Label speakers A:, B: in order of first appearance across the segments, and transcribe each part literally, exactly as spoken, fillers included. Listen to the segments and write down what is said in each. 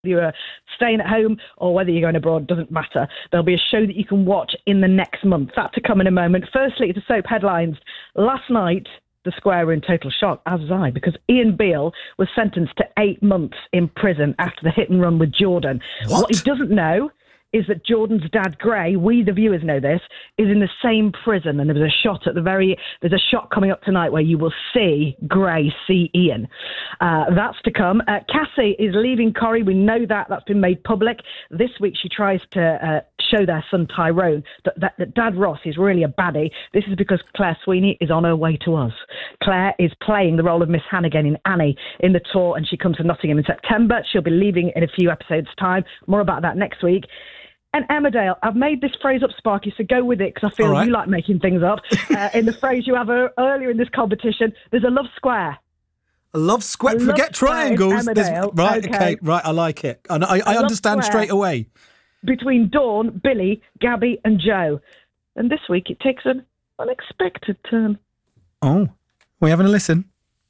A: you're staying at home or whether you're going abroad, doesn't matter. There'll be a show that you can watch in the next month. That to come in a moment. Firstly, the soap headlines. Last night, the Square were in total shock, as was I, because Ian Beale was sentenced to eight months in prison after the hit and run with Jordan.
B: What,
A: what he doesn't know is that Jordan's dad, Gray, we the viewers know this, is in the same prison. And there was a shot at the very, there's a shot coming up tonight where you will see Gray see Ian. Uh, that's to come. Uh, Cassie is leaving Corrie. We know that. That's been made public. This week she tries to uh, show their son Tyrone that, that, that Dad Ross is really a baddie. This is because Claire Sweeney is on her way to us. Claire is playing the role of Miss Hannigan in Annie in the tour, and she comes to Nottingham in September. She'll be leaving in a few episodes' time. More about that next week. And Emmerdale, I've made this phrase up, Sparky, so go with it, because I feel right. You like making things up. Uh, in the phrase you have uh, earlier in this competition, there's a love square.
B: A love square? A Forget love triangles. Square right, okay. okay, right, I like it. And I, I understand straight away. Between
A: Dawn, Billy, Gabby and Joe. And this week it takes an unexpected turn.
B: Oh, we having a listen?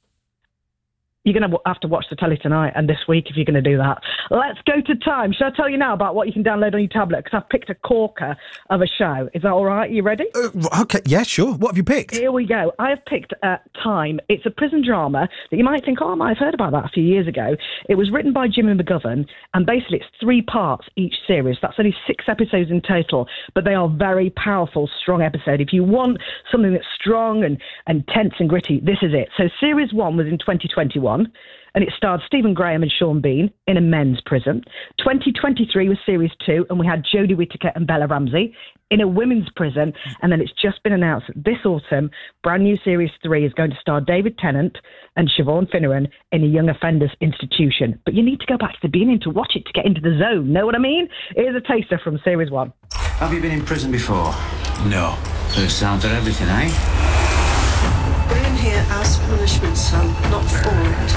A: You're going to have to watch the telly tonight and this week if you're going to do that. Let's go to time. Shall I tell you now about what you can download on your tablet? Because I've picked a corker of a show. Is that all right? You ready?
B: Uh, okay, yeah, sure. What have you picked?
A: Here we go. I have picked uh, Time. It's a prison drama that you might think, oh, I might have heard about that a few years ago. It was written by Jimmy McGovern, and basically it's three parts each series. That's only six episodes in total, but they are very powerful, strong episodes. If you want something that's strong and, and tense and gritty, this is it. So series one was in twenty twenty-one. And it starred Stephen Graham and Sean Bean in a men's prison. twenty twenty-three was series two, and we had Jodie Whittaker and Bella Ramsey in a women's prison. And then it's just been announced that this autumn, brand new series three is going to star David Tennant and Siobhan Finneran in a young offenders institution. But you need to go back to the beginning to watch it to get into the zone. Know what I mean? Here's a taster from series one.
C: Have you been in prison before? No. First time for everything, eh?
D: We're in here as punishment, son, not for it.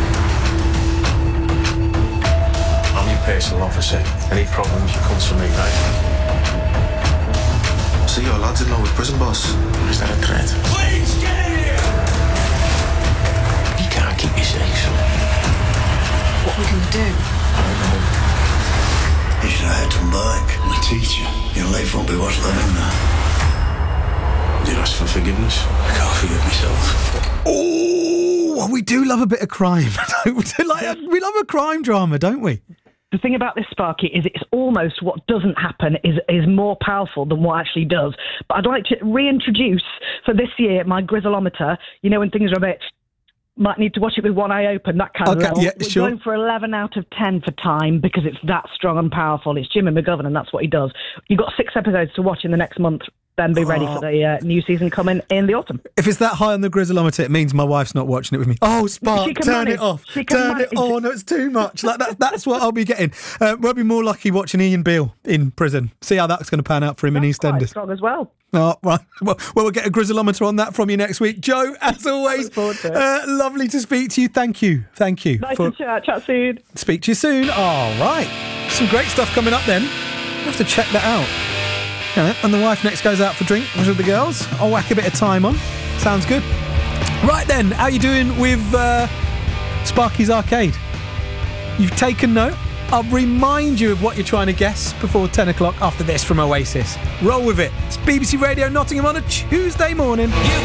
E: I'm your personal officer. Any problems, you come to me, right?
F: So your lad's in love with prison boss.
E: Is that a threat?
F: Please, get in here!
E: You can't keep me safe, son.
D: What are we going to do?
E: I don't know.
F: You should have had to back.
E: I'm a teacher.
F: Your life won't be worth living now.
E: Did ask for forgiveness? I can't forgive myself.
B: Oh, we do love a bit of crime. Don't we? Like, we love a crime drama, don't we?
A: The thing about this, Sparky, is it's almost what doesn't happen is is more powerful than what actually does. But I'd like to reintroduce for this year my Grizzleometer. You know, when things are a bit... Might need to watch it with one eye open, that kind
B: okay,
A: of level.
B: Yeah,
A: We're
B: sure.
A: going for eleven out of ten for Time because it's that strong and powerful. It's Jimmy McGovern and that's what he does. You've got six episodes to watch in the next month, then be ready oh. for the uh, new season coming in the autumn.
B: If it's that high on the Grizzleometer, it means my wife's not watching it with me. Oh, Spark, turn
A: manage.
B: it off.
A: She can
B: turn
A: manage.
B: it on. It's too much. Like that, That's what I'll be getting. Uh, we'll be more lucky watching Ian Beale in prison. See how that's going to pan out for him
A: that's
B: in EastEnders.
A: Quite strong as well.
B: Oh, right. Well, well, we'll get a Grizzleometer on that from you next week. Joe, as always, uh, lovely to speak to you. Thank you. Thank you.
A: Nice for... to chat. Chat soon.
B: Speak to you soon. All right. Some great stuff coming up then. We'll have to check that out. Yeah, and the wife next goes out for drinks with the girls. I'll whack a bit of time on. Sounds good. Right then, how you doing with uh, Sparky's Arcade? You've taken note? I'll remind you of what you're trying to guess before ten o'clock after this from Oasis. Roll with it. It's B B C Radio Nottingham on a Tuesday morning.